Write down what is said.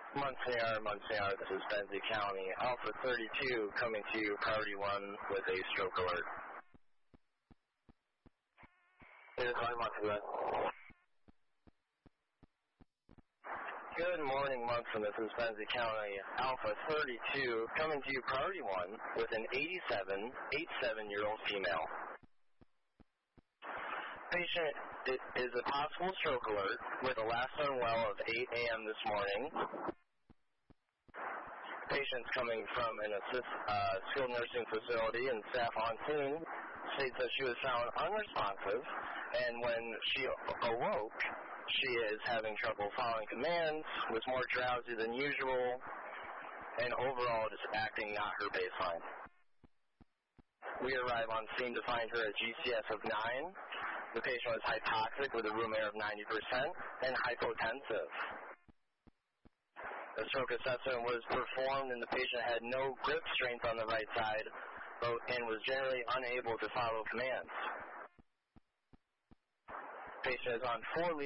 Monsignor, this is Benzie County. Alpha 32 coming to you, priority 1 with a stroke alert. Good morning, Munson. This is Benzie County. Alpha 32 coming to you, priority 1 with an 87-year-old female. Patient is a possible stroke alert with a last known well of 8 a.m. this morning. Patient's coming from an skilled nursing facility, and staff on scene states that she was found unresponsive, and when she awoke, she is having trouble following commands, was more drowsy than usual, and overall just acting not her baseline. We arrive on scene to find her at GCS of 9. The patient was hypoxic with a room air of 90% and hypotensive. A stroke assessment was performed, and the patient had no grip strength on the right side and was generally unable to follow commands. Patient is on 4